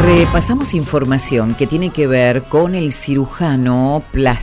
Repasamos información que tiene que ver con el cirujano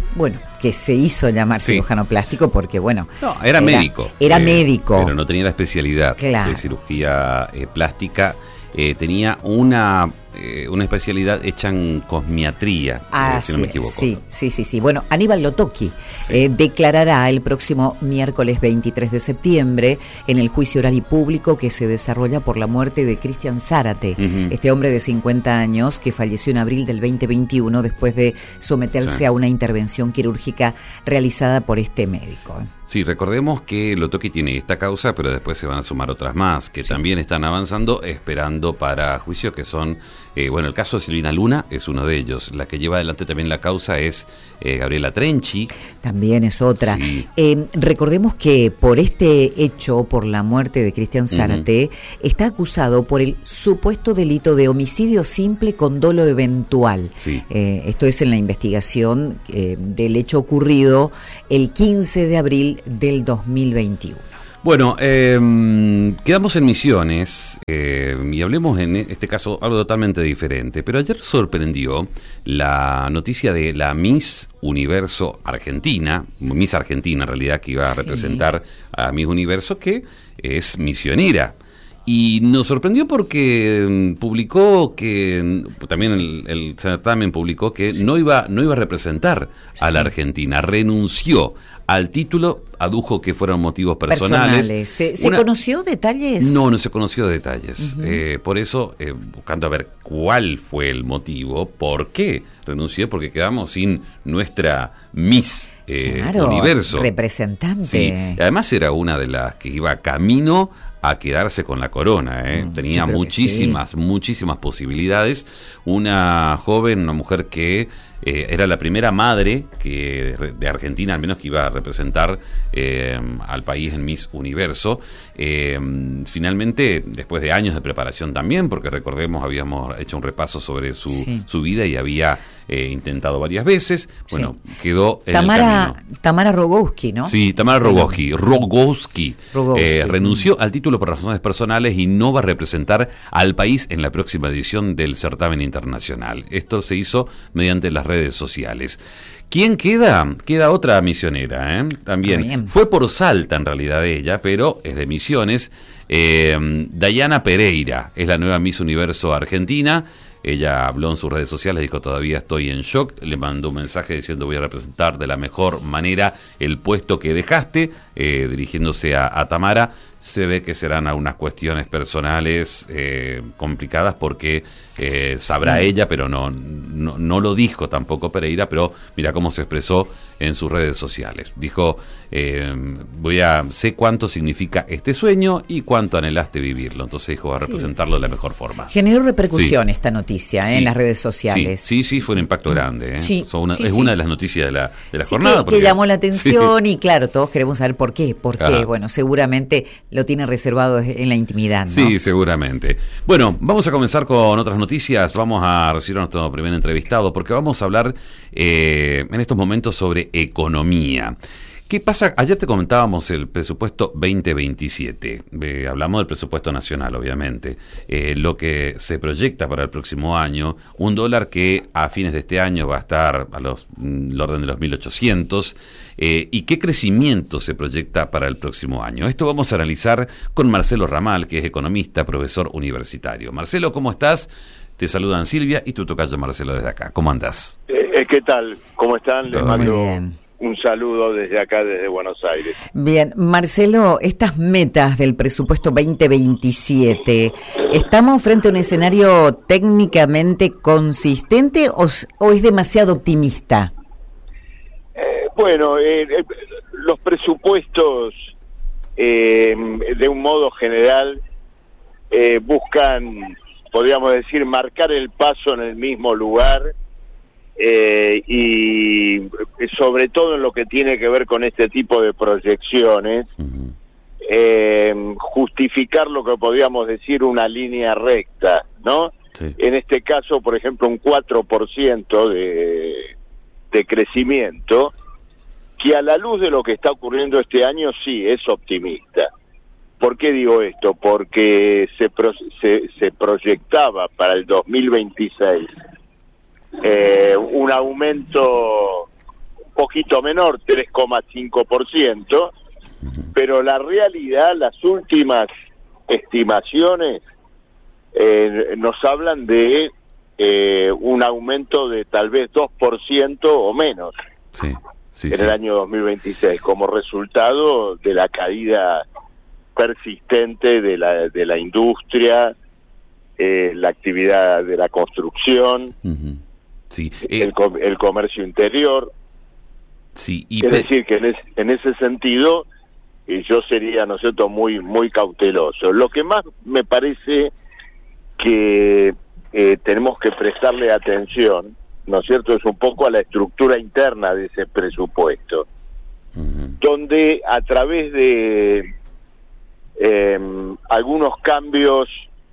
que se hizo llamar cirujano plástico porque, era médico. Era médico. Pero no tenía la especialidad de cirugía plástica. Tenía una especialidad hecha en cosmiatría, si no me equivoco. Sí. Bueno, Aníbal Lotocchi declarará el próximo miércoles 23 de septiembre en el juicio oral y público que se desarrolla por la muerte de Cristian Zárate, este hombre de 50 años que falleció en abril del 2021 después de someterse a una intervención quirúrgica realizada por este médico. Sí, recordemos que Lotocchi tiene esta causa, pero después se van a sumar otras más que también están avanzando, esperando para juicio, que son, el caso de Silvina Luna es uno de ellos. La que lleva adelante también la causa es Gabriela Trenchi. También es otra. Sí. Recordemos que por este hecho, por la muerte de Cristian Zárate, está acusado por el supuesto delito de homicidio simple con dolo eventual. Sí. Esto es en la investigación del hecho ocurrido el 15 de abril del 2021. Bueno, quedamos en Misiones y hablemos en este caso algo totalmente diferente, pero ayer sorprendió la noticia de la Miss Universo Argentina, Miss Argentina en realidad, que iba a representar a Miss Universo, que es misionera. Y nos sorprendió porque publicó que, también el certamen publicó que no iba a representar a la Argentina, renunció al título, adujo que fueron motivos personales. ¿Se conoció detalles? No se conoció detalles. Por eso, buscando a ver cuál fue el motivo, por qué renunció, porque quedamos sin nuestra Miss Universo. Representante. Sí. Además era una de las que iba camino a quedarse con la corona, tenía muchísimas posibilidades. Una joven, una mujer que era la primera madre de Argentina, al menos, que iba a representar al país en Miss Universo. Finalmente, después de años de preparación también, porque recordemos, habíamos hecho un repaso sobre su vida y había intentado varias veces. Bueno, quedó en el camino. Tamara Rogowski, ¿no? Sí, Tamara Rogowski. Renunció al título por razones personales y no va a representar al país en la próxima edición del certamen internacional. Esto se hizo mediante las redes sociales. ¿Quién queda? Queda otra misionera, también. Fue por Salta en realidad ella, pero es de Misiones. Dayana Pereira es la nueva Miss Universo Argentina. Ella habló en sus redes sociales, dijo: todavía estoy en shock. Le mandó un mensaje diciendo: voy a representar de la mejor manera el puesto que dejaste, dirigiéndose a Tamara. Se ve que serán algunas cuestiones personales complicadas, porque sabrá ella, pero no lo dijo tampoco Pereira, pero mira cómo se expresó en sus redes sociales. Dijo: sé cuánto significa este sueño y cuánto anhelaste vivirlo. Entonces dijo: a representarlo de la mejor forma. Generó repercusión esta noticia en las redes sociales. Sí, fue un impacto grande. Es una de las noticias de la jornada. Que llamó la atención y claro, todos queremos saber por qué. Bueno, seguramente lo tiene reservado en la intimidad, ¿no? Sí, seguramente. Bueno, vamos a comenzar con otras noticias. Vamos a recibir a nuestro primer entrevistado, porque vamos a hablar en estos momentos sobre economía. ¿Qué pasa? Ayer te comentábamos el presupuesto 2027. Hablamos del presupuesto nacional, obviamente. Lo que se proyecta para el próximo año, un dólar que a fines de este año va a estar el orden de los 1.800. ¿Y qué crecimiento se proyecta para el próximo año? Esto vamos a analizar con Marcelo Ramal, que es economista, profesor universitario. Marcelo, ¿cómo estás? Te saludan Silvia y tu tocayo Marcelo desde acá. ¿Cómo andás? ¿Qué tal? ¿Cómo están? Les mando muy bien. Un saludo desde acá, desde Buenos Aires. Bien, Marcelo, estas metas del presupuesto 2027, ¿estamos frente a un escenario técnicamente consistente o es demasiado optimista? Los presupuestos, de un modo general, buscan, podríamos decir, marcar el paso en el mismo lugar. Y sobre todo en lo que tiene que ver con este tipo de proyecciones, justificar lo que podríamos decir una línea recta, ¿no? Sí. En este caso, por ejemplo, un 4% de crecimiento, que a la luz de lo que está ocurriendo este año sí es optimista. ¿Por qué digo esto? Porque se proyectaba para el 2026 un aumento un poquito menor, 3,5%, pero la realidad, las últimas estimaciones nos hablan de un aumento de tal vez 2% o menos en el año 2026, como resultado de la caída persistente de la industria, la actividad de la construcción, el comercio interior. Es decir, que en ese sentido yo sería, ¿no es cierto?, muy cauteloso. Lo que más me parece que tenemos que prestarle atención, ¿no es cierto?, es un poco a la estructura interna de ese presupuesto, donde a través de algunos cambios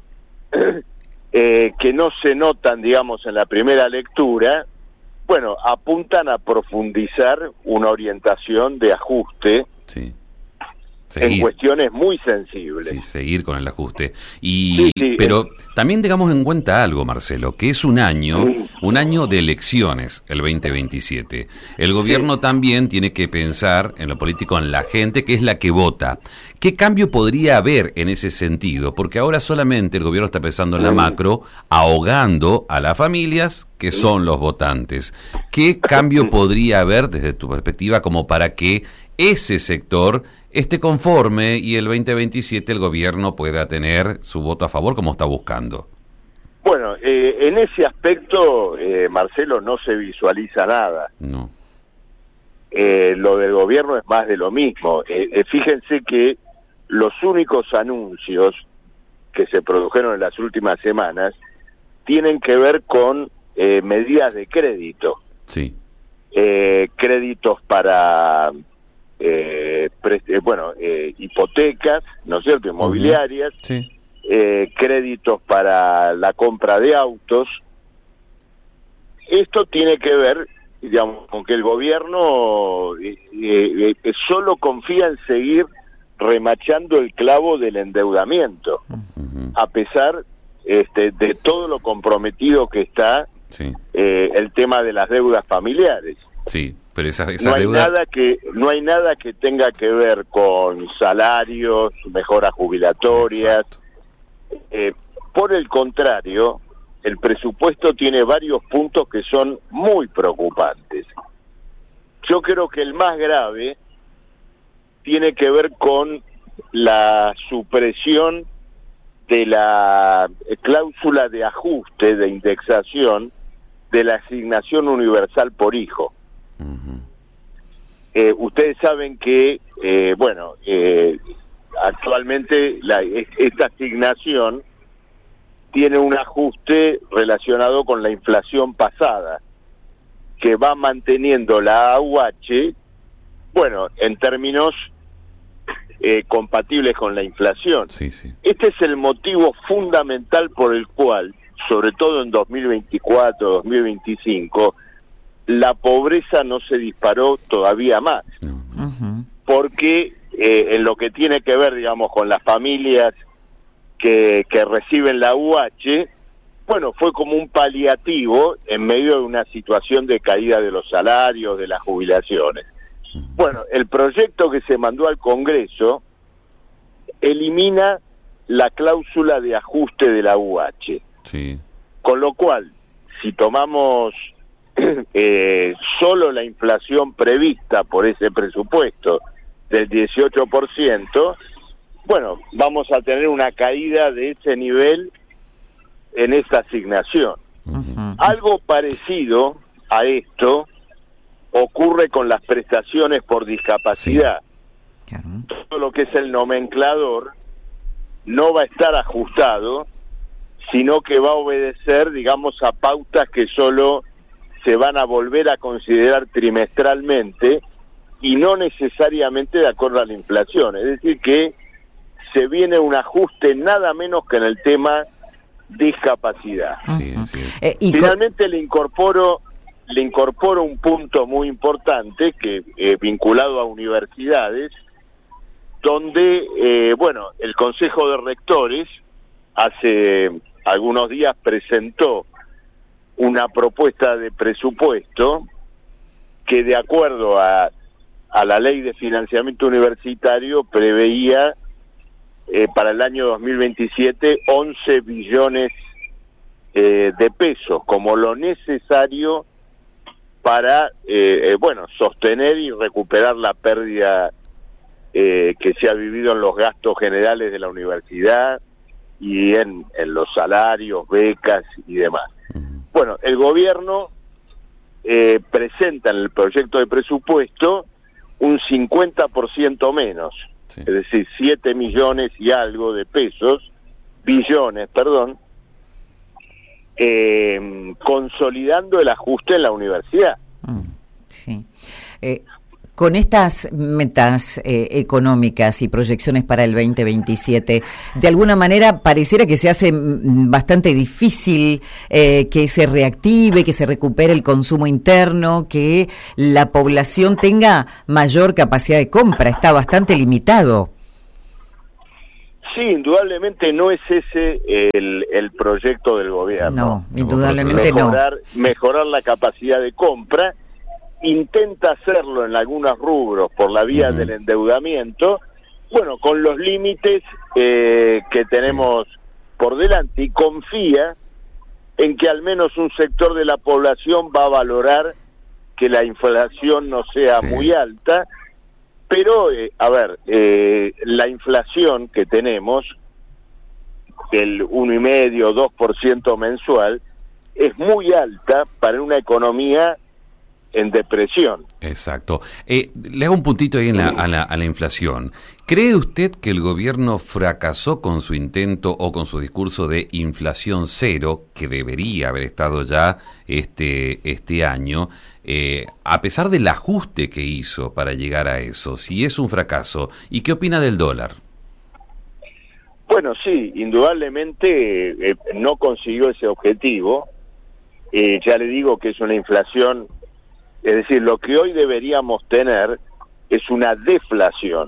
que no se notan, digamos, en la primera lectura, bueno, apuntan a profundizar una orientación de ajuste en cuestiones muy sensibles. Sí, seguir con el ajuste. Pero también tengamos en cuenta algo, Marcelo, que es un año de elecciones, el 2027. El gobierno también tiene que pensar en lo político, en la gente, que es la que vota. ¿Qué cambio podría haber en ese sentido? Porque ahora solamente el gobierno está pensando en la macro, ahogando a las familias que son los votantes. ¿Qué cambio podría haber desde tu perspectiva como para que ese sector esté conforme y el 2027 el gobierno pueda tener su voto a favor como está buscando? Bueno, en ese aspecto, Marcelo, no se visualiza nada. No. Lo del gobierno es más de lo mismo. Fíjense que los únicos anuncios que se produjeron en las últimas semanas tienen que ver con medidas de crédito. Sí. Créditos para hipotecas, ¿no es cierto?, inmobiliarias, créditos para la compra de autos. Esto tiene que ver, digamos, con que el gobierno solo confía en seguir remachando el clavo del endeudamiento, a pesar de todo lo comprometido que está el tema de las deudas familiares. Sí, pero esa no hay deuda... no hay nada que tenga que ver con salarios, mejoras jubilatorias. Por el contrario, el presupuesto tiene varios puntos que son muy preocupantes. Yo creo que el más grave tiene que ver con la supresión de la cláusula de ajuste, de indexación, de la asignación universal por hijo. Ustedes saben que, actualmente esta asignación tiene un ajuste relacionado con la inflación pasada, que va manteniendo la AUH, en términos compatibles con la inflación. Este es el motivo fundamental por el cual, sobre todo en 2024, 2025, la pobreza no se disparó todavía más. Porque en lo que tiene que ver, digamos, con las familias que reciben la UH, fue como un paliativo en medio de una situación de caída de los salarios, de las jubilaciones. El proyecto que se mandó al Congreso elimina la cláusula de ajuste de la UH. Con lo cual, si tomamos solo la inflación prevista por ese presupuesto del 18%, vamos a tener una caída de ese nivel en esta asignación. Algo parecido a esto ocurre con las prestaciones por discapacidad. Todo lo que es el nomenclador no va a estar ajustado, sino que va a obedecer, digamos, a pautas que solo se van a volver a considerar trimestralmente y no necesariamente de acuerdo a la inflación. Es decir, que se viene un ajuste nada menos que en el tema discapacidad. Finalmente le incorporo un punto muy importante que vinculado a universidades, donde, el Consejo de Rectores hace algunos días presentó una propuesta de presupuesto que, de acuerdo a la Ley de Financiamiento Universitario, preveía para el año 2027 11 billones de pesos como lo necesario para sostener y recuperar la pérdida que se ha vivido en los gastos generales de la universidad y en los salarios, becas y demás. Bueno, el gobierno presenta en el proyecto de presupuesto un 50% menos, sí. Es decir, 7 millones y algo de pesos, billones, perdón, consolidando el ajuste en la universidad. Sí. Con estas metas económicas y proyecciones para el 2027, de alguna manera pareciera que se hace bastante difícil que se reactive, que se recupere el consumo interno, que la población tenga mayor capacidad de compra. Está bastante limitado. Sí, indudablemente no es ese el proyecto del gobierno. No, indudablemente mejorar la capacidad de compra. Intenta hacerlo en algunos rubros por la vía del endeudamiento, con los límites que tenemos por delante, y confía en que al menos un sector de la población va a valorar que la inflación no sea muy alta, pero, la inflación que tenemos, del 1,5-2% mensual, es muy alta para una economía en depresión. Exacto. Le hago un puntito ahí a la inflación. ¿Cree usted que el gobierno fracasó con su intento o con su discurso de inflación cero, que debería haber estado ya este año, a pesar del ajuste que hizo para llegar a eso? Si es un fracaso, ¿y qué opina del dólar? Bueno, sí, indudablemente no consiguió ese objetivo. Ya le digo que es una inflación. Es decir, lo que hoy deberíamos tener es una deflación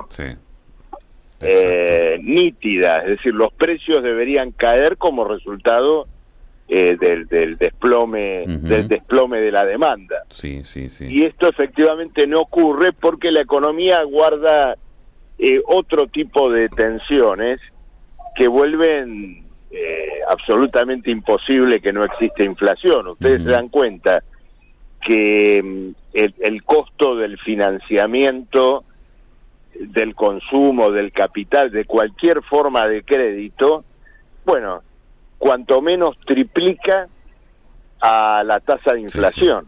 nítida, es decir, los precios deberían caer como resultado del desplome de la demanda. Sí. Y esto efectivamente no ocurre porque la economía guarda otro tipo de tensiones que vuelven absolutamente imposible que no exista inflación. Ustedes se dan cuenta que el costo del financiamiento, del consumo, del capital, de cualquier forma de crédito, cuanto menos triplica a la tasa de inflación.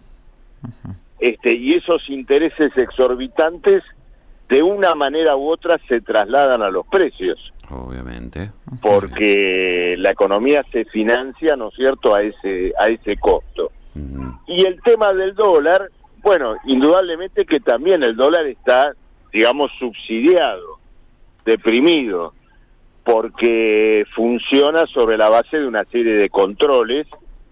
Y esos intereses exorbitantes, de una manera u otra, se trasladan a los precios. Obviamente. Porque la economía se financia, ¿no es cierto?, a ese costo. Y el tema del dólar, indudablemente que también el dólar está, digamos, subsidiado, deprimido, porque funciona sobre la base de una serie de controles.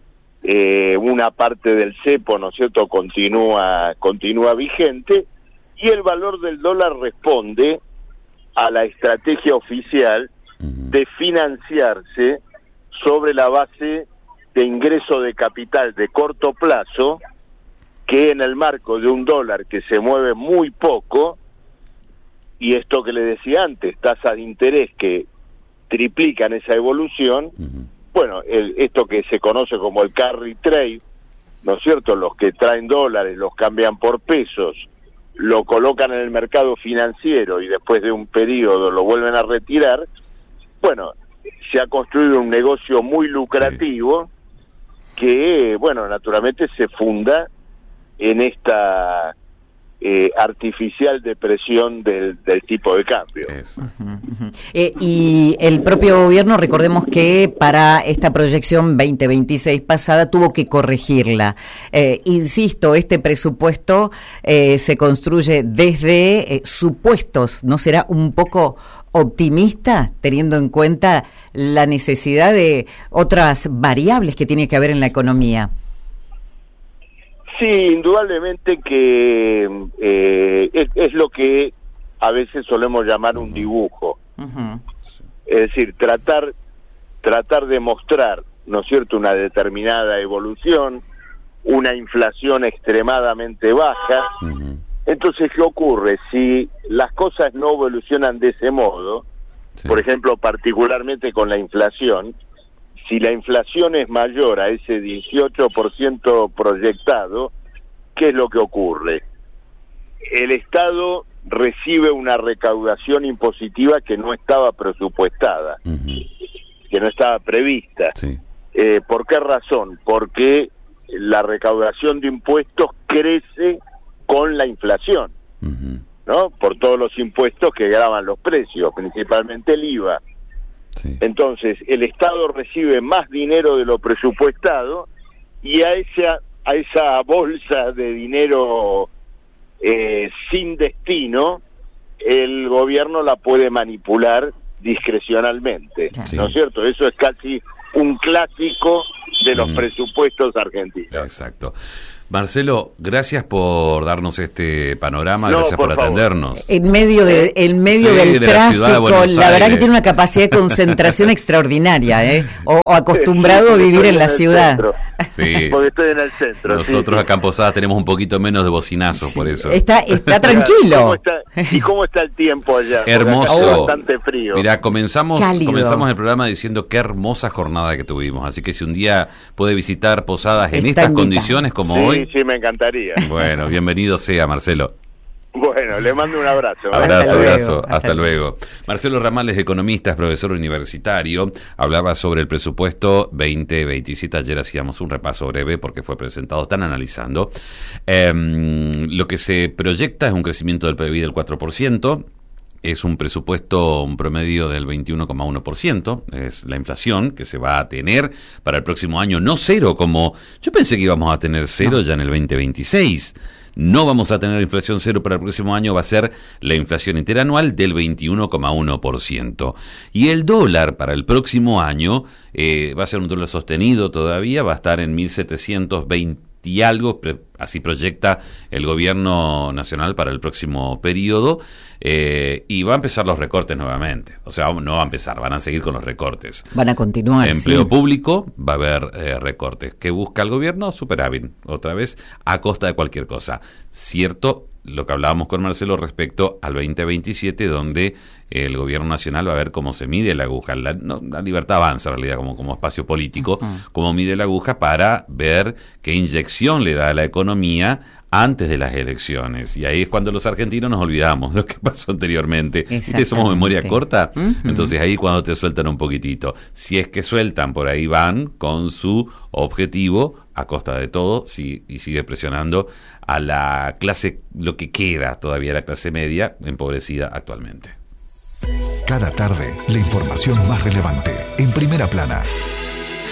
Una parte del cepo, ¿no es cierto?, continúa vigente, y el valor del dólar responde a la estrategia oficial de financiarse sobre la base de ingreso de capital de corto plazo, que en el marco de un dólar que se mueve muy poco, y esto que le decía antes, tasas de interés que triplican esa evolución, esto que se conoce como el carry trade, ¿no es cierto?, los que traen dólares, los cambian por pesos, lo colocan en el mercado financiero y después de un periodo lo vuelven a retirar, se ha construido un negocio muy lucrativo que, naturalmente se funda en esta artificial depresión del tipo de cambio. Y el propio gobierno, recordemos que para esta proyección 2026 pasada tuvo que corregirla. Insisto, este presupuesto se construye desde supuestos. ¿No será un poco optimista, teniendo en cuenta la necesidad de otras variables que tiene que haber en la economía? Sí, indudablemente que es lo que a veces solemos llamar un dibujo. Es decir, tratar de mostrar, ¿no es cierto?, una determinada evolución, una inflación extremadamente baja. Entonces, ¿qué ocurre? Si las cosas no evolucionan de ese modo, por ejemplo, particularmente con la inflación, si la inflación es mayor a ese 18% proyectado, ¿qué es lo que ocurre? El Estado recibe una recaudación impositiva que no estaba presupuestada, que no estaba prevista. ¿Por qué razón? Porque la recaudación de impuestos crece con la inflación, ¿no? Por todos los impuestos que gravan los precios, principalmente el IVA. Entonces, el Estado recibe más dinero de lo presupuestado y a esa bolsa de dinero sin destino, el gobierno la puede manipular discrecionalmente, ¿no es cierto? Eso es casi un clásico de los presupuestos argentinos. Exacto. Marcelo, gracias por darnos este panorama, gracias por atendernos. En medio del tráfico, la verdad que tiene una capacidad de concentración extraordinaria, o acostumbrado a vivir en la ciudad. Sí. Porque estoy en el centro. Nosotros acá en Posadas tenemos un poquito menos de bocinazos, por eso. Está tranquilo. ¿Y cómo está el tiempo allá? Hermoso. Bastante frío. Mirá, comenzamos el programa diciendo qué hermosa jornada que tuvimos, así que si un día puede visitar Posadas en estas condiciones como hoy. Sí, me encantaría. Bueno, bienvenido sea, Marcelo. Bueno, le mando un abrazo. Abrazo. Hasta luego. Marcelo Ramales, economista, es profesor universitario, hablaba sobre el presupuesto 2027. Ayer hacíamos un repaso breve porque fue presentado, están analizando. Lo que se proyecta es un crecimiento del PIB del 4%. Es un presupuesto, un promedio del 21,1%, es la inflación que se va a tener para el próximo año, no cero, como yo pensé que íbamos a tener cero ya en el 2026. No vamos a tener inflación cero para el próximo año, va a ser la inflación interanual del 21,1%. Y el dólar para el próximo año va a ser un dólar sostenido todavía, va a estar en 1.720 y algo, así proyecta el gobierno nacional para el próximo periodo, y va a empezar los recortes nuevamente. O sea, no va a empezar, van a seguir con los recortes. Van a continuar. Empleo público, va a haber recortes. ¿Qué busca el gobierno? Superávit, otra vez, a costa de cualquier cosa. Cierto, lo que hablábamos con Marcelo respecto al 2027, donde el gobierno nacional va a ver cómo se mide la aguja. La Libertad Avanza, en realidad, como espacio político, cómo mide la aguja para ver qué inyección le da a la economía antes de las elecciones. Y ahí es cuando los argentinos nos olvidamos lo que pasó anteriormente. ¿Viste? Somos memoria corta. Entonces ahí cuando te sueltan un poquitito. Si es que sueltan, por ahí van con su objetivo a costa de todo, y sigue presionando a la clase, lo que queda todavía la clase media, empobrecida actualmente. Cada tarde, la información más relevante, en Primera Plana.